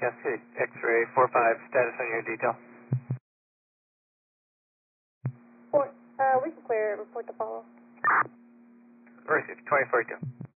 Yes, X-ray 45, status on your detail. We can clear report to follow. Received, 2042.